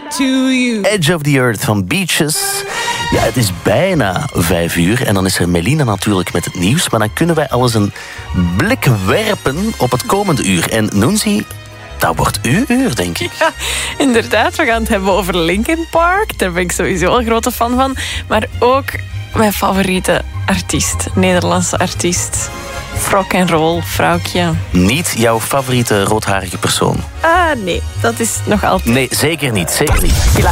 to you. Edge of the Earth van Beaches. Ja, het is bijna 5:00 en dan is er Melina natuurlijk met het nieuws. Maar dan kunnen wij al eens een blik werpen op het komende uur. En Noenzi, dat wordt uw uur, denk ik. Ja, inderdaad. We gaan het hebben over Linkin Park. Daar ben ik sowieso een grote fan van. Maar ook mijn favoriete artiest. Nederlandse artiest. Rock and roll, vrouwtje. Niet jouw favoriete roodharige persoon? Nee, dat is nog altijd... Nee, zeker niet. Zeker niet. Pilar.